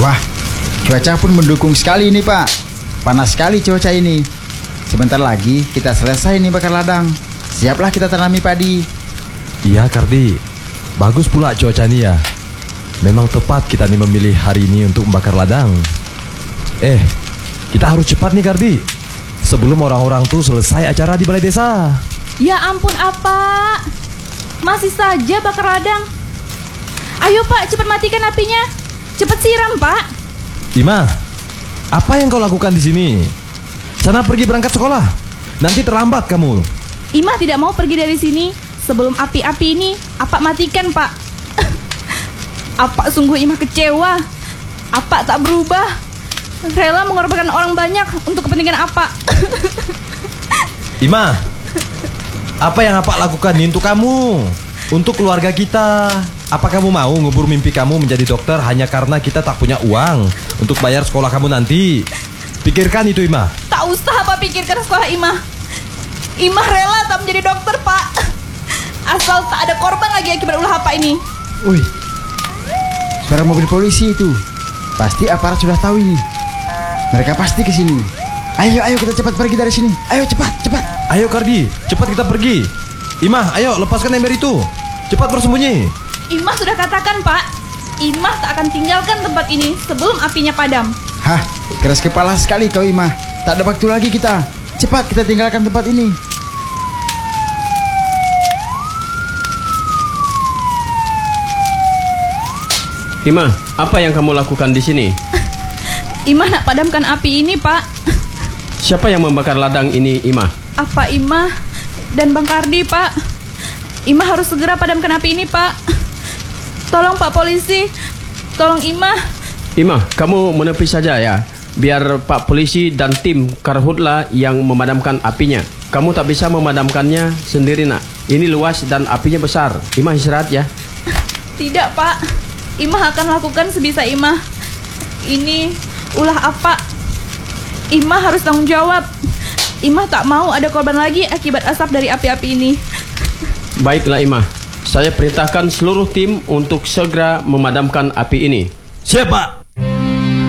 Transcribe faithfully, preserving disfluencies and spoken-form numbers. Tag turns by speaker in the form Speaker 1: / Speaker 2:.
Speaker 1: Wah, cuaca pun mendukung sekali ini Pak. Panas sekali cuaca ini. Sebentar lagi kita selesai nih bakar ladang. Siaplah kita tanami padi.
Speaker 2: Iya Kardi, bagus pula cuaca ini ya. Memang tepat kita nih memilih hari ini untuk membakar ladang. Eh, kita harus cepat nih Kardi, sebelum orang-orang tuh selesai acara di balai desa.
Speaker 3: Ya ampun apa? Masih saja bakar ladang. Ayo Pak, cepat matikan apinya. Cepat siram Pak.
Speaker 2: Ima, apa yang kau lakukan di sini? Sana pergi berangkat sekolah. Nanti terlambat kamu.
Speaker 3: Imah tidak mau pergi dari sini sebelum api-api ini Apak matikan Pak. Apak sungguh Imah kecewa. Apak tak berubah, rela mengorbankan orang banyak untuk kepentingan Apak.
Speaker 2: Ima, apa yang Apak lakukan ini untuk kamu, untuk keluarga kita. Apa kamu mau ngubur mimpi kamu menjadi dokter hanya karena kita tak punya uang untuk bayar sekolah kamu nanti? Pikirkan itu Ima.
Speaker 3: Tak usah Apa pikirkan sekolah Imah. Imah rela tak menjadi dokter Pak, asal tak ada korban lagi akibat ulah Apak ini.
Speaker 1: Wih, suara mobil polisi itu. Pasti aparat sudah tahu ini. Mereka pasti ke sini. Ayo, ayo kita cepat pergi dari sini. Ayo cepat, cepat.
Speaker 2: Ayo Kardi, cepat kita pergi. Imah, ayo lepaskan ember itu. Cepat bersembunyi.
Speaker 3: Imah sudah katakan Pak, Imah tak akan tinggalkan tempat ini sebelum apinya padam.
Speaker 1: Hah, keras kepala sekali kau Imah. Tak ada waktu lagi kita. Cepat kita tinggalkan tempat ini.
Speaker 4: Imah, apa yang kamu lakukan di sini?
Speaker 3: Imah nak padamkan api ini Pak.
Speaker 4: Siapa yang membakar ladang ini Imah?
Speaker 3: Apa Imah dan Bang Kardi Pak. Imah harus segera padamkan api ini Pak. Tolong Pak Polisi, tolong Imah.
Speaker 4: Imah, kamu menepi saja ya. Biar Pak Polisi dan tim Karhutla yang memadamkan apinya. Kamu tak bisa memadamkannya sendiri nak. Ini luas dan apinya besar. Imah istirahat ya.
Speaker 3: Tidak Pak, Imah akan lakukan sebisa Imah. Ini ulah apa? Imah harus tanggung jawab. Imah tak mau ada korban lagi akibat asap dari api-api ini.
Speaker 4: Baiklah Imah, saya perintahkan seluruh tim untuk segera memadamkan api ini.
Speaker 2: Siap Pak.